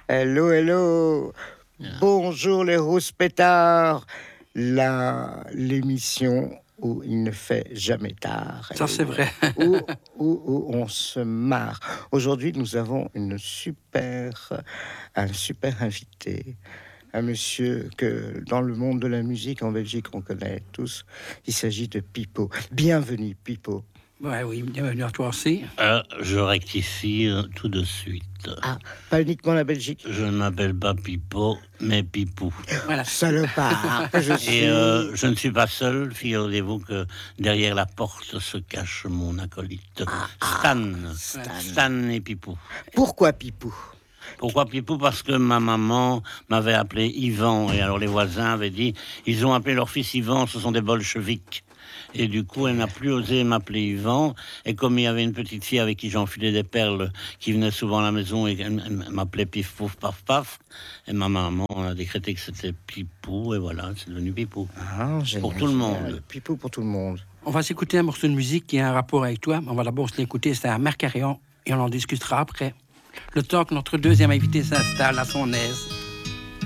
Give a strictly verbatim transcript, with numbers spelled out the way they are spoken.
Hello, hello. Yeah. Bonjour les rouspétards. La, l'émission où il ne fait jamais tard. Ça, c'est vrai. Où, où, où on se marre. Aujourd'hui, nous avons une super, un super invité. Un monsieur que dans le monde de la musique en Belgique, on connaît tous. Il s'agit de Pipo. Bienvenue, Pipo. Ouais, oui, bienvenue à toi aussi. Euh, je rectifie euh, tout de suite. Ah, pas uniquement la Belgique. Je ne m'appelle pas Pipo, mais Pipou. Voilà. Salopard que je suis. Et euh, je ne suis pas seul. Figurez-vous que derrière la porte se cache mon acolyte Stan. Stan. Stan et Pipou. Pourquoi Pipou? Pourquoi Pipou? Parce que ma maman m'avait appelé Yvan. Et alors les voisins avaient dit, ils ont appelé leur fils Yvan, ce sont des bolcheviks. Et du coup, elle n'a plus osé m'appeler Yvan. Et comme il y avait une petite fille avec qui j'enfilais des perles, qui venait souvent à la maison et elle m'appelait Pif Pouf Paf Paf, et ma maman a décrété que c'était Pipou. Et voilà, c'est devenu Pipou. Ah, génial, pour tout le génial. monde. Pipou pour tout le monde. On va s'écouter un morceau de musique qui a un rapport avec toi. On va d'abord se l'écouter, c'est un Mercarion, et on en discutera après. Le temps que notre deuxième invité s'installe à son aise.